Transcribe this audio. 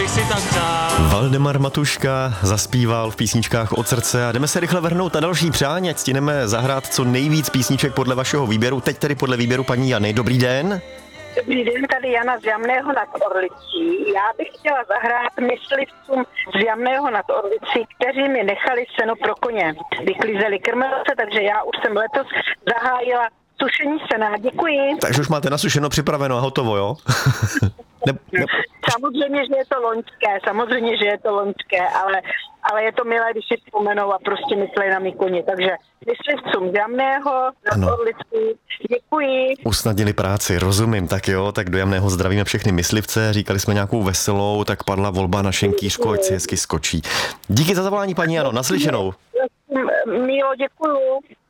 bych si tak přál. Valdemar Matuška zaspíval v písničkách od srdce a jdeme se rychle vrhnout na další přání, ať stihneme zahrát co nejvíc písniček podle vašeho výběru, teď tedy podle výběru paní Jany. Dobrý den. Dobrý den, tady Jana z Jamného nad Orlicí. Já bych chtěla zahrát myslivcům z Jamného nad Orlicí, kteří mi nechali seno pro koně. Vyklízeli krmelce, takže já už jsem letos zahájila sušení sena. Děkuji. Takže už máte nasušeno, připraveno a hotovo, jo? Samozřejmě, že je to loňské, ale je to milé, když si vzpomenou a prostě myslí na mý koně. Takže myslivcům z Jamného nad Orlicí. Děkuji. Usnadnili práci, rozumím, tak jo, tak do Jamného zdravíme všechny myslivce, říkali jsme nějakou veselou, tak padla volba na šenkýřku, ať si hezky skočí. Díky za zavolání, paní Jano, naslyšenou. Milo, děkuju.